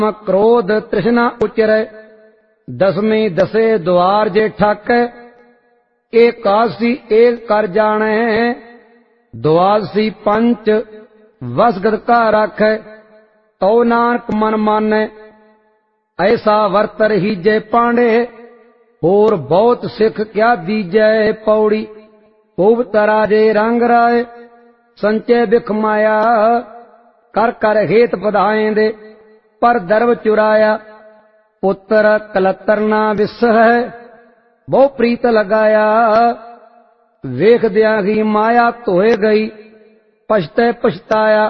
क्रोध तृष्णा उचरै, दसवीं दसे द्वार जे ठाकै। एकादशी एक कर जाने, द्वादशी पंच वसगत का राखै। तो नानक मन मानै, ऐसा वर्त रहीजै पांडे। होर बहुत सिख क्या दीजै पौड़ी। खूब तराजे रंग राय, संचय बिख माया। कर कर हेत बधाएं दे, पर दरब चुराया। पुत्र कलतर ना विस है, बहु प्रीत लगाया। वेख दिया ही माया धोए गई, पछतै पछताया।